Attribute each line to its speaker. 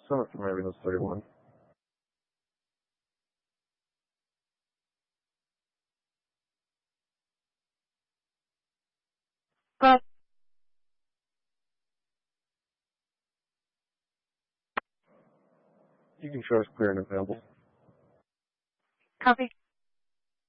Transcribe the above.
Speaker 1: Summit from Windows 31. You can show us clear and available.
Speaker 2: Copy.